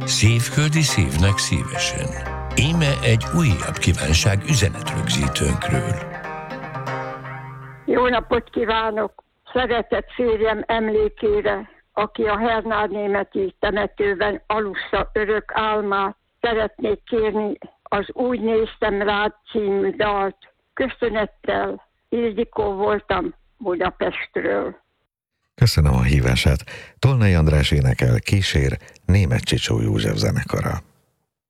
Szívföldi szívnek szívesen. Íme egy újabb kívánság üzenetrögzítőnkről. Jó napot kívánok! Szeretett férjem emlékére, aki a Hernár Németi temetőben alussza örök álmát, szeretnék kérni az Úgy néztem rád című dalt. Köszönettel, Ildikó voltam Budapestről. Köszönöm a hívását. Tolnai András énekel, kísér Németh Csicsó József zenekara.